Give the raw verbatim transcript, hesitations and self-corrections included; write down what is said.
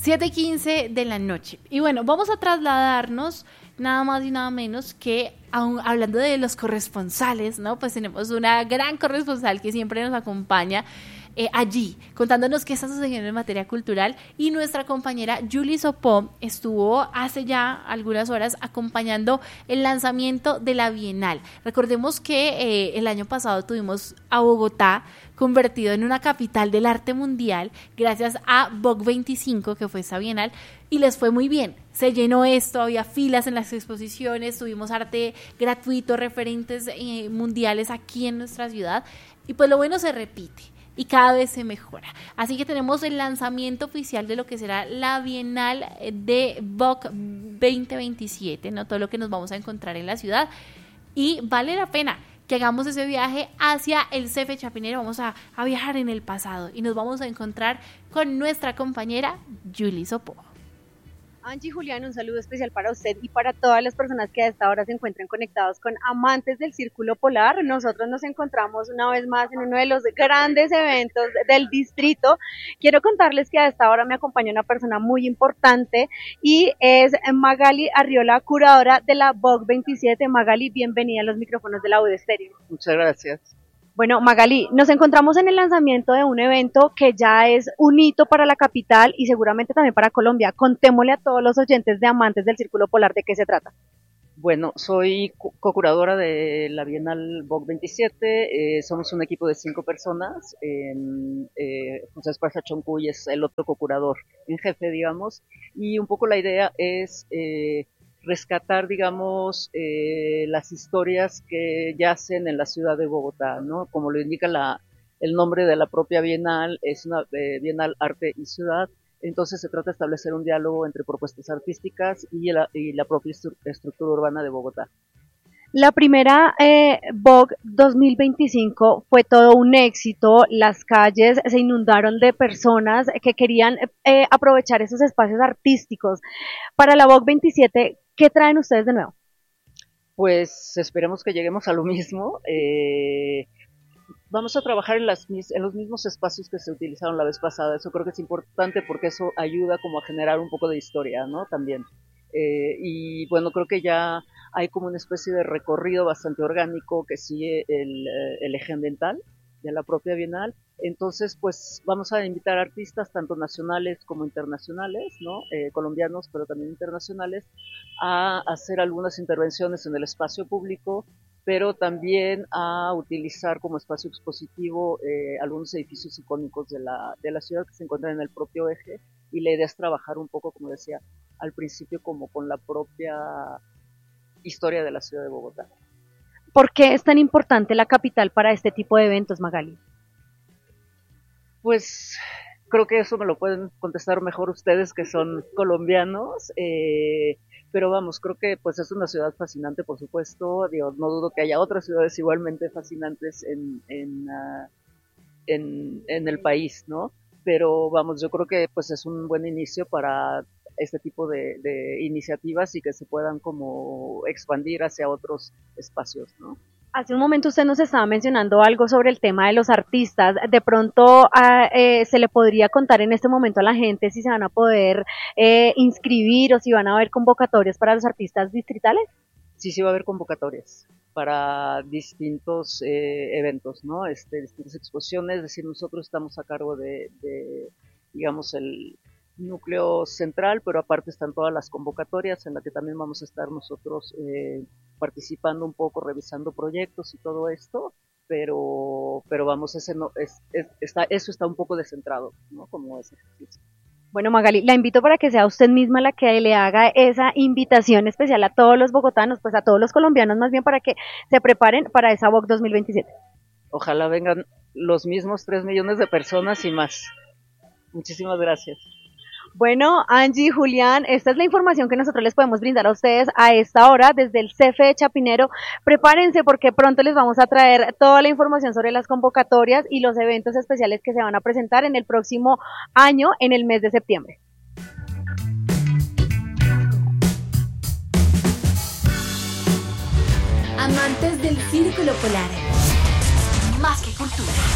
siete y quince de la noche. Y bueno, vamos a trasladarnos nada más y nada menos que aun, hablando de los corresponsales, ¿no? Pues tenemos una gran corresponsal que siempre nos acompaña eh, allí, contándonos qué está sucediendo en materia cultural, y nuestra compañera Julie Sopó estuvo hace ya algunas horas acompañando el lanzamiento de la Bienal. Recordemos que eh, el año pasado tuvimos a Bogotá convertido en una capital del arte mundial gracias a Vogue veinticinco, que fue esa Bienal, y les fue muy bien. Se llenó esto, había filas en las exposiciones, tuvimos arte gratuito, referentes eh, mundiales aquí en nuestra ciudad, y pues lo bueno se repite y cada vez se mejora. Así que tenemos el lanzamiento oficial de lo que será la Bienal de Vogue veinte veintisiete, ¿no? Todo lo que nos vamos a encontrar en la ciudad, y vale la pena que hagamos ese viaje hacia el C E F E Chapinero. Vamos a, a viajar en el pasado y nos vamos a encontrar con nuestra compañera Julie Sopó. Angie, Julián, un saludo especial para usted y para todas las personas que a esta hora se encuentran conectados con amantes del Círculo Polar. Nosotros nos encontramos una vez más en uno de los grandes eventos del distrito. Quiero contarles que a esta hora me acompaña una persona muy importante y es Magali Arriola, curadora de la Vogue veintisiete. Magali, bienvenida a los micrófonos de la U D Estéreo. Muchas gracias. Bueno, Magali, nos encontramos en el lanzamiento de un evento que ya es un hito para la capital y seguramente también para Colombia. Contémosle a todos los oyentes de amantes del Círculo Polar de qué se trata. Bueno, soy co-curadora de la Bienal Vogue veintisiete, eh, somos un equipo de cinco personas, eh, eh, José Esparza Choncuy es el otro co-curador en jefe, digamos, y un poco la idea es eh, rescatar, digamos, eh, las historias que yacen en la ciudad de Bogotá, ¿no? Como lo indica la, el nombre de la propia Bienal, es una eh, Bienal Arte y Ciudad. Entonces se trata de establecer un diálogo entre propuestas artísticas y la, y la propia estru- estructura urbana de Bogotá. La primera eh, Vogue dos mil veinticinco fue todo un éxito, las calles se inundaron de personas que querían eh, aprovechar esos espacios artísticos. Para la Vogue veintisiete, ¿qué traen ustedes de nuevo? Pues esperemos que lleguemos a lo mismo. Eh, vamos a trabajar en, las, en los mismos espacios que se utilizaron la vez pasada. Eso creo que es importante porque eso ayuda como a generar un poco de historia, ¿no? También. Eh, y bueno, creo que ya hay como una especie de recorrido bastante orgánico que sigue el, el eje ambiental de la propia Bienal. Entonces, pues vamos a invitar artistas tanto nacionales como internacionales, ¿no? Eh, colombianos, pero también internacionales, a hacer algunas intervenciones en el espacio público, pero también a utilizar como espacio expositivo eh, algunos edificios icónicos de la, de la ciudad que se encuentran en el propio eje, y la idea es trabajar un poco, como decía al principio, como con la propia historia de la ciudad de Bogotá. ¿Por qué es tan importante la capital para este tipo de eventos, Magali? Pues creo que eso me lo pueden contestar mejor ustedes, que son colombianos, eh, pero vamos, creo que pues es una ciudad fascinante, por supuesto. Digo, no dudo que haya otras ciudades igualmente fascinantes en, en, uh, en, en el país, ¿no? Pero vamos, yo creo que pues es un buen inicio para este tipo de, de iniciativas y que se puedan como expandir hacia otros espacios, ¿no? Hace un momento usted nos estaba mencionando algo sobre el tema de los artistas. De pronto uh, eh, se le podría contar en este momento a la gente si se van a poder eh, inscribir o si van a haber convocatorias para los artistas distritales. Sí, sí va a haber convocatorias para distintos eh, eventos, ¿no? Este, distintas exposiciones. Es decir, nosotros estamos a cargo de, de digamos, el núcleo central, pero aparte están todas las convocatorias en las que también vamos a estar nosotros eh, participando un poco, revisando proyectos y todo esto, pero pero vamos, ese no es, es está eso está un poco descentrado, ¿no? Como ese ejercicio. Bueno, Magali, la invito para que sea usted misma la que le haga esa invitación especial a todos los bogotanos, pues a todos los colombianos más bien, para que se preparen para esa Vogue dos mil veintisiete. Ojalá vengan los mismos tres millones de personas y más. Muchísimas gracias. Bueno, Angie, Julián, esta es la información que nosotros les podemos brindar a ustedes a esta hora desde el C E F E Chapinero. Prepárense porque pronto les vamos a traer toda la información sobre las convocatorias y los eventos especiales que se van a presentar en el próximo año, en el mes de septiembre. Amantes del Círculo Polar, más que cultura.